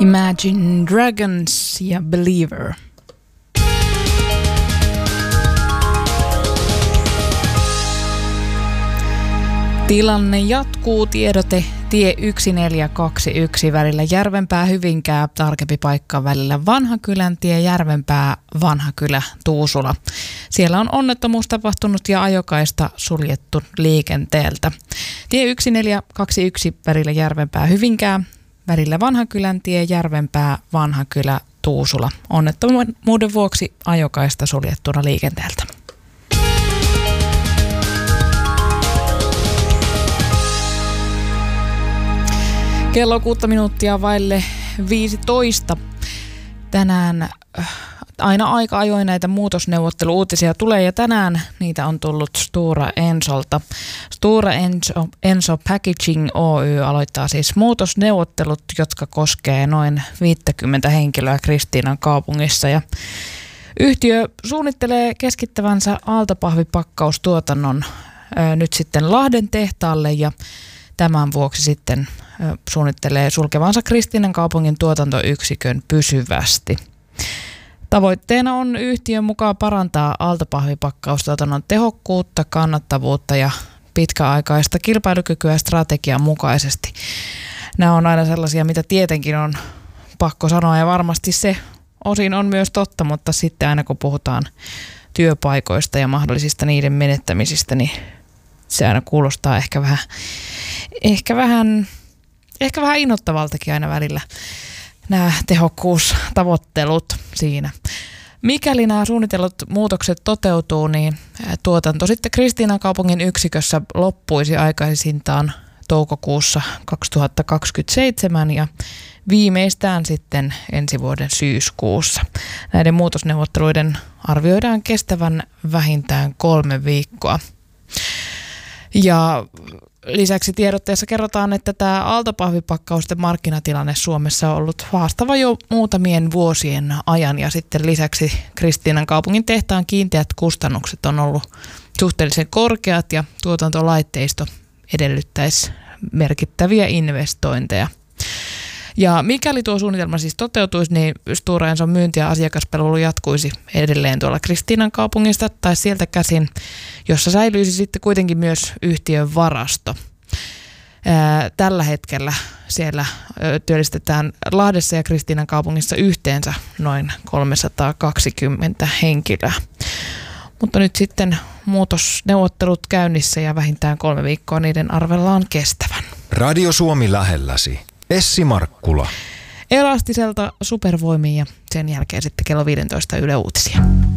Imagine Dragons ja Believer. Tilanne jatkuu. Tiedote tie 1421 välillä Järvenpää-Hyvinkää, tarkempi paikka välillä Vanhakyläntie, Järvenpää, Vanhakylä, Tuusula. Siellä on onnettomuus tapahtunut ja ajokaista suljettu liikenteeltä. Tie 1421 välillä Järvenpää-Hyvinkää, välillä Vanhakyläntie, Järvenpää, Vanhakylä, Tuusula. Onnettomuuden vuoksi ajokaista suljettuna liikenteeltä. Kello 6 minuuttia vaille 15. Tänään aina aika ajoin näitä muutosneuvottelu-uutisia tulee ja tänään niitä on tullut Stora Ensolta. Stora Enso Packaging Oy aloittaa siis muutosneuvottelut, jotka koskee noin 50 henkilöä Kristiinan kaupungissa ja yhtiö suunnittelee keskittävänsä aaltopahdinpakkaustuotannon nyt sitten Lahden tehtaalle ja tämän vuoksi sitten suunnittelee sulkevansa Kristiinan kaupungin tuotantoyksikön pysyvästi. Tavoitteena on yhtiön mukaan parantaa aaltopahdinpakkaustuotannon tehokkuutta, kannattavuutta ja pitkäaikaista kilpailukykyä strategian mukaisesti. Nämä on aina sellaisia, mitä tietenkin on pakko sanoa ja varmasti se osin on myös totta, mutta sitten aina kun puhutaan työpaikoista ja mahdollisista niiden menettämisistä, niin se aina kuulostaa ehkä vähän innoittavaltakin aina välillä nämä tehokkuustavoittelut siinä. Mikäli nämä suunnitellut muutokset toteutuu, niin tuotanto sitten Kristiinan kaupungin yksikössä loppuisi aikaisintaan toukokuussa 2027 ja viimeistään sitten ensi vuoden syyskuussa. Näiden muutosneuvotteluiden arvioidaan kestävän vähintään 3 viikkoa. Ja lisäksi tiedotteessa kerrotaan, että tämä aaltopahdinpakkausten markkinatilanne Suomessa on ollut haastava jo muutamien vuosien ajan ja sitten lisäksi Kristiinan kaupungin tehtaan kiinteät kustannukset on ollut suhteellisen korkeat ja tuotantolaitteisto edellyttäisi merkittäviä investointeja. Ja mikäli tuo suunnitelma siis toteutuisi, niin Stora Enson myynti- ja asiakaspalvelu jatkuisi edelleen tuolla Kristiinan kaupungista tai sieltä käsin, jossa säilyisi sitten kuitenkin myös yhtiön varasto. Tällä hetkellä siellä työllistetään Lahdessa ja Kristiinan kaupungissa yhteensä noin 320 henkilöä. Mutta nyt sitten muutosneuvottelut käynnissä ja vähintään 3 viikkoa niiden arvellaan kestävän. Radio Suomi lähelläsi. Essi Markkula. Elastiselta supervoimiin ja sen jälkeen sitten kello 15 Yle Uutisia.